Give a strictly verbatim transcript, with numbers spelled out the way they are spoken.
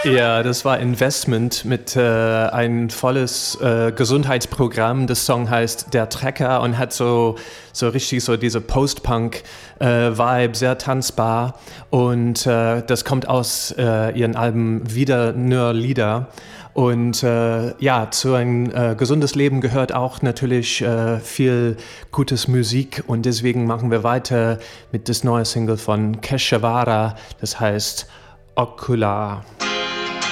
Ja, das war Investment mit äh, ein volles äh, Gesundheitsprogramm. Das Song heißt Der Trecker und hat so, so richtig so diese Post-Punk-Vibe, äh, sehr tanzbar. Und äh, das kommt aus äh, ihren Alben Wieder nur Lieder. Und äh, ja, zu ein äh, gesundes Leben gehört auch natürlich äh, viel gutes Musik. Und deswegen machen wir weiter mit das neue Single von Keshavara. Das heißt Ocular.